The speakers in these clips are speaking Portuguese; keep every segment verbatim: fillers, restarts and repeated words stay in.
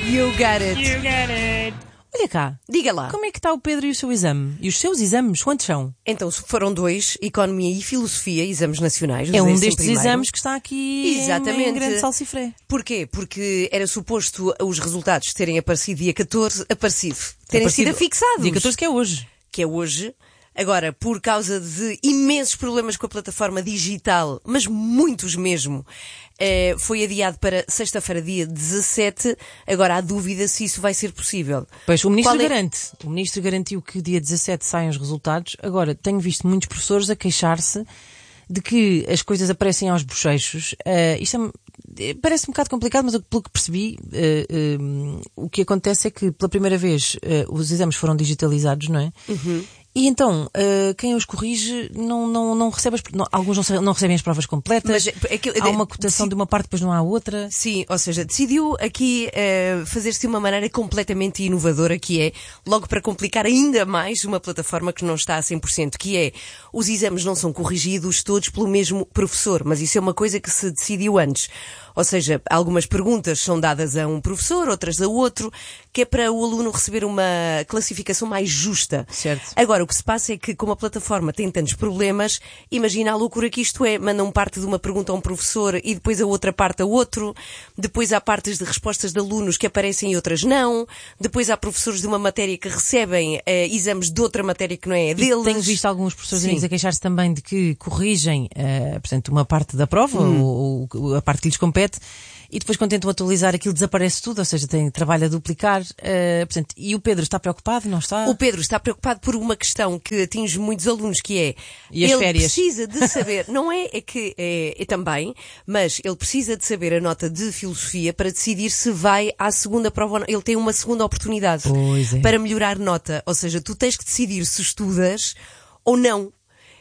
You got it. You get it. Olha cá, Diga lá. como é que está o Pedro e o seu exame? E os seus exames, quantos são? Então, foram dois, Economia e Filosofia, exames nacionais. É um décimo destes primeiro. exames que está aqui Exatamente. em grande salsifré. Porquê? Porque era suposto os resultados terem aparecido dia catorze, aparecido. Terem Aparecido sido afixados. Dia catorze, que é hoje. Que é hoje. Agora, por causa de imensos problemas com a plataforma digital, mas muitos mesmo, eh, foi adiado para sexta-feira, dia dezassete. Agora, há dúvida se isso vai ser possível. Pois, o Ministro Qual é- garante. O Ministro garantiu que dia dezassete saem os resultados. Agora, tenho visto muitos professores a queixar-se de que as coisas aparecem aos bochechos. Uh, isto é, parece um bocado complicado, mas pelo que percebi, uh, um, o que acontece é que, pela primeira vez, uh, os exames foram digitalizados, não é? Uhum. E então, uh, quem os corrige não, não, não recebe as, não, alguns não, se- não recebem as provas completas. Mas é- é que- há uma cotação sim. de uma parte, depois não há outra. Sim, ou seja, decidiu aqui eh, fazer-se de uma maneira completamente inovadora, que é, logo para complicar ainda mais uma plataforma que não está a cem por cento, que é, os exames não são corrigidos todos pelo mesmo professor, mas isso é uma coisa que se decidiu antes. Ou seja, algumas perguntas são dadas a um professor, outras a outro, que é para o aluno receber uma classificação mais justa. Certo. Agora, o que se passa é que, como a plataforma tem tantos problemas, imagina a loucura que isto é. Mandam parte de uma pergunta a um professor e depois a outra parte a outro. Depois há partes de respostas de alunos que aparecem e outras não. Depois há professores de uma matéria que recebem eh, exames de outra matéria que não é a deles. E tenho visto alguns professores Sim. amigos a queixar-se também de que corrigem, uh, portanto, uma parte da prova, Hum. ou, ou a parte que lhes compete, e depois quando tentam atualizar aquilo desaparece tudo, ou seja, tem trabalho a duplicar. Uh, portanto, e o Pedro está preocupado, não está? O Pedro está preocupado por uma questão que atinge muitos alunos, que é, E as ele férias? precisa de saber, não é, é que é, é também, mas ele precisa de saber a nota de filosofia para decidir se vai à segunda prova ou não. Ele tem uma segunda oportunidade Pois é. para melhorar nota. Ou seja, tu tens que decidir se estudas ou não.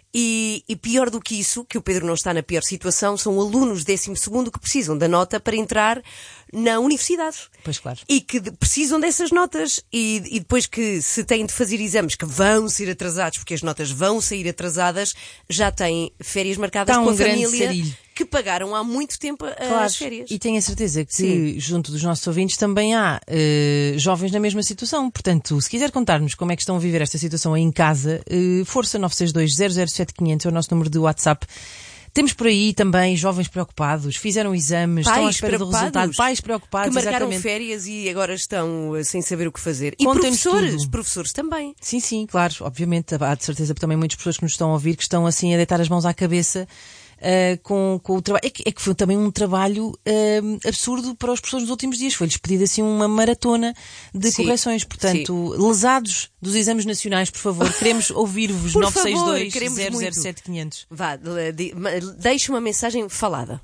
E, e pior do que isso, que o Pedro não está na pior situação, são alunos de décimo segundo que precisam da nota para entrar na universidade. Pois claro. E que de- precisam dessas notas. E, e depois que se têm de fazer exames que vão ser atrasados, porque as notas vão sair atrasadas, já têm férias marcadas Está com um a grande família sarilho. que pagaram há muito tempo a- Claro, as férias. e tenho a certeza que Sim. junto dos nossos ouvintes também há eh, jovens na mesma situação. Portanto, se quiser contar-nos como é que estão a viver esta situação aí em casa, eh, força nove seis dois zero zero sete quinhentos é o nosso número de WhatsApp. Temos por aí também jovens preocupados, fizeram exames, estão à Pais espera do preocupados, resultado, pais preocupados, que marcaram exatamente. férias e agora estão eh, sem saber o que fazer. E Contem-nos professores, tudo. professores também. Sim, sim, claro, obviamente. Há de certeza também muitas pessoas que nos estão a ouvir que estão assim a deitar as mãos à cabeça uh, com, com o trabalho. É que, é que foi também um trabalho uh, absurdo para os professores nos últimos dias. Foi-lhes pedido assim uma maratona de Sim, correções. Portanto, lesados dos exames nacionais, por favor, queremos ouvir-vos. Por nove seis favor, dois queremos zero zero muito. sete quinhentos. Vá, de- de- ma- deixe uma mensagem falada.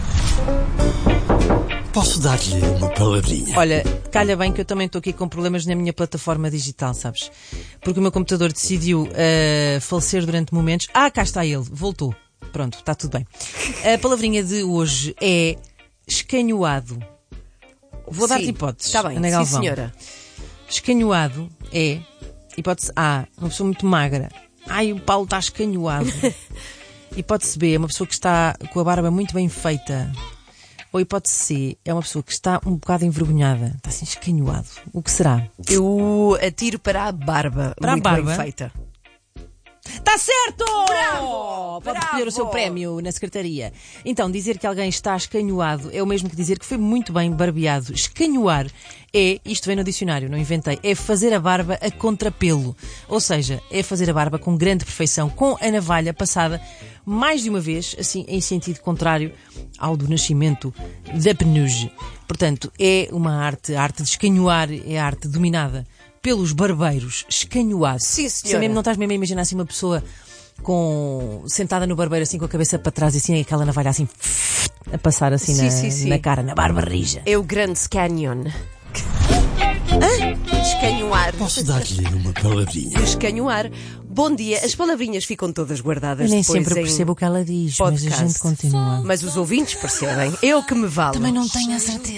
Posso dar-lhe uma palavrinha? Olha, calha bem que eu também estou aqui com problemas na minha plataforma digital, sabes? Porque o meu computador decidiu uh, falecer durante momentos. Ah, cá está ele, voltou. Pronto, está tudo bem. A palavrinha de hoje é escanhoado. Vou dar-te Sim, hipóteses. Está bem, Ana sim Galvão. senhora. Escanhoado é, hipótese A, uma pessoa muito magra. Ai, o Paulo está escanhoado. Hipótese B, é uma pessoa que está com a barba muito bem feita. Ou hipótese C, é uma pessoa que está um bocado envergonhada. Está assim escanhoado. O que será? Eu atiro para a barba. Para a muito barba? bem feita. Está certo! Bravo! Pode recolher o seu Bravo! prémio na secretaria. Então, dizer que alguém está escanhoado é o mesmo que dizer que foi muito bem barbeado. Escanhoar é, isto vem no dicionário, não inventei, é fazer a barba a contrapelo. Ou seja, é fazer a barba com grande perfeição, com a navalha passada mais de uma vez, assim, em sentido contrário ao do nascimento da penugem. Portanto, é uma arte, a arte de escanhoar é a arte dominada pelos barbeiros, escanhoado. Sim, Se senhora. mesmo não estás mesmo a imaginar assim uma pessoa com, sentada no barbeiro assim com a cabeça para trás e assim aquela navalha assim a passar assim Sim, na, sim, sim. na cara, na barba rija. É o Grand Canyon. Escanhoar. Posso dar-lhe uma palavrinha? Escanhoar. Bom dia. As palavrinhas ficam todas guardadas Eu nem depois sempre em percebo o que ela diz, mas a podcast. gente continua. Mas os ouvintes percebem. Eu que me valo. Também não tenho a certeza.